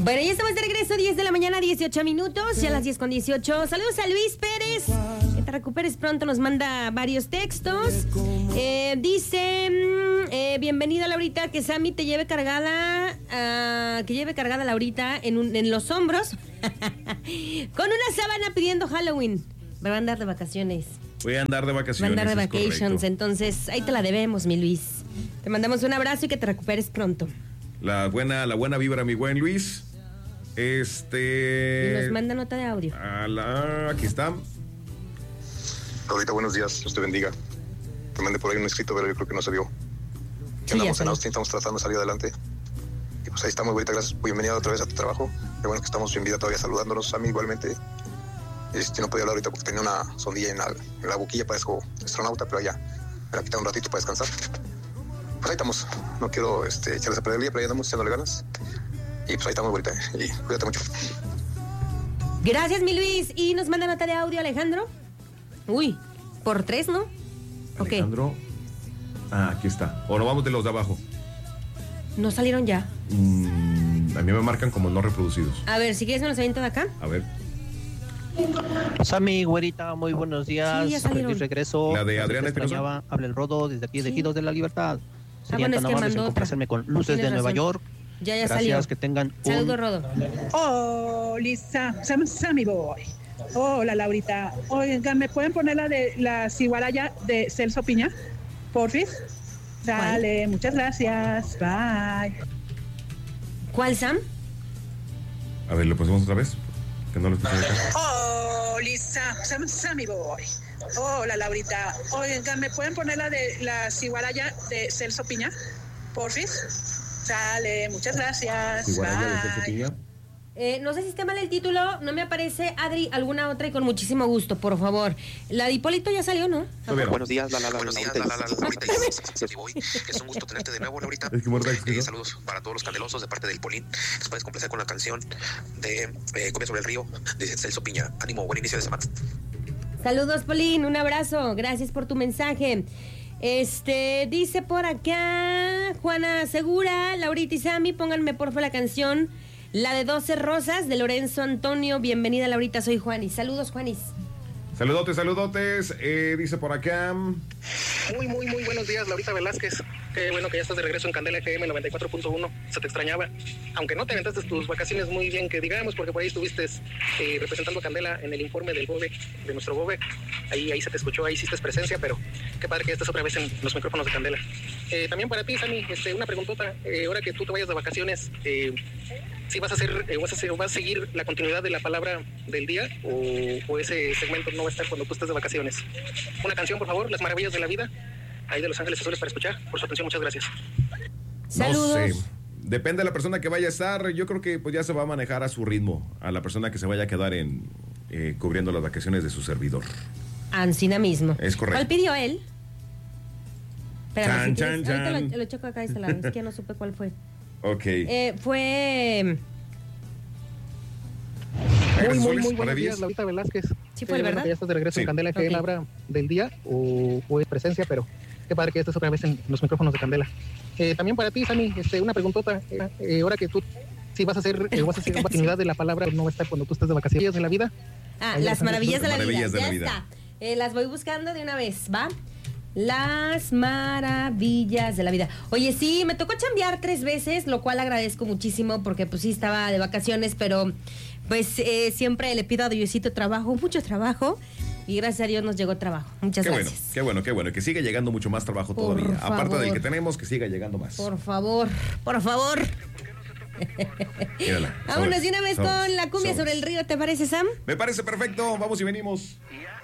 Bueno, ya estamos de regreso, 10 de la mañana, 18 minutos, ya a las 10:18. Saludos a Luis Pérez, que te recuperes pronto, nos manda varios textos. Dice, bienvenida Laurita, que Sammy te lleve cargada, Laurita en los hombros, con una sábana pidiendo Halloween. Me va a andar de vacaciones. Voy a andar de vacaciones. Va a andar de vacations, entonces ahí te la debemos, mi Luis. Te mandamos un abrazo y que te recuperes pronto. La buena vibra, mi buen Luis. Y nos manda nota de audio. Aquí está. Ahorita, buenos días, Dios te bendiga. Te mandé por ahí un escrito, pero yo creo que no se vio. Que andamos en Austin, estamos tratando de salir adelante. Y pues ahí estamos, ahorita, gracias. Bienvenida otra vez a tu trabajo. Qué bueno que estamos en vida todavía saludándonos. A mí igualmente. No podía hablar ahorita porque tenía una sondilla en la boquilla, parezco astronauta, pero ya me la quité un ratito para descansar. Pues ahí estamos. No quiero echarles a perder el día, pero ahí andamos echándole ganas. Y pues ahí estamos ahorita. Y cuídate mucho. Gracias, mi Luis. Y nos manda nota de audio, Alejandro. Uy, por 3, ¿no? Alejandro. Aquí está. O no, vamos de los de abajo. ¿No salieron ya? A mí me marcan como no reproducidos. A ver, si quieres me los aviento de acá. A ver. Sammy, güerita, muy buenos días. Sí, ya salieron. Feliz regreso. La de Adriana Espinosa. Habla el Rodo desde aquí de Ejidos de la Libertad. Serían bueno, tan es que amables en mandó complacerme con Luces de Nueva York. Ya Gracias, salió. que tengan Saludos, Rodo. Oh, Lisa, Sammy Boy. Hola, Laurita. Oigan, ¿me pueden poner la de la ciguaraya de Celso Piña? Porfis. Dale, muchas gracias. Bye. ¿Cuál, Sam? A ver, ¿lo ponemos otra vez? Que no lo escuché acá. Oh, Lisa, Sammy Boy. Hola, Laurita. Oigan, ¿me pueden poner la de la ciguaraya de Celso Piña? Porfis. Dale, muchas gracias. Bye. No sé si está mal el título, no me aparece. Adri, alguna otra y con muchísimo gusto, por favor. La de Hipólito ya salió, ¿no? Buenos días, Laurita. Es un gusto tenerte de nuevo, Laurita. Saludos para todos los candelosos de parte del Polín. Les puedes complacer con la canción de Cumbia sobre el río de Celso Piña. Ánimo, buen inicio de semana. Saludos, Polín, un abrazo. Gracias por tu mensaje. Dice por acá Juana Segura, Laurita y Sammy, pónganme porfa la canción, la de 12 Rosas de Lorenzo Antonio. Bienvenida, Laurita, soy Juanis. Saludos, Juanis. Saludotes. Dice por acá. Muy buenos días, Laurita Velázquez. Qué bueno que ya estás de regreso en Candela FM 94.1. Se te extrañaba. Aunque no te aventaste tus vacaciones muy bien, que digamos, porque por ahí estuviste representando a Candela en el informe del GOBE, de nuestro GOBE. Ahí se te escuchó, ahí hiciste presencia, pero qué padre que ya estés otra vez en los micrófonos de Candela. También para ti, Sammy, una preguntota. Ahora que tú te vayas de vacaciones, ¿si vas a seguir la continuidad de la palabra del día o ese segmento no va a estar cuando tú estés de vacaciones? Una canción, por favor, Las Maravillas de la Vida, ahí de Los Ángeles Azules, para escuchar. Por su atención, muchas gracias. Saludos. No sé, depende de la persona que vaya a estar. Yo creo que pues ya se va a manejar a su ritmo, a la persona que se vaya a quedar cubriendo las vacaciones de su servidor. Ancina mismo. Es correcto. ¿Cuál pidió él? Espérame, Chan. ahorita lo checo acá a este lado, es que ya no supe cuál fue. Ok. Fue... Muy buenos días, Laurita Velázquez. Sí fue, ¿verdad? Que ya estás de regreso en Candela FM, palabra del día o es presencia, pero qué padre que ya estés otra vez en los micrófonos de Candela. También para ti, Sammy, una preguntota. Ahora que tú si vas a hacer continuidad de la palabra, no va a estar cuando tú estés de vacaciones de la vida. Las Maravillas de la Vida. Maravillas de la Vida. Está. Las voy buscando de una vez, ¿va? Las Maravillas de la Vida. Oye, sí, me tocó chambear 3 veces, lo cual agradezco muchísimo porque pues sí estaba de vacaciones, pero pues siempre le pido a Diosito mucho trabajo, y gracias a Dios nos llegó trabajo. Muchas gracias. Qué bueno, que siga llegando mucho más trabajo todavía. Aparte del que tenemos, que siga llegando más. Por favor. Mírala. Vámonos de una vez con la cumbia sobre el río, ¿te parece, Sam? Me parece perfecto, vamos y venimos.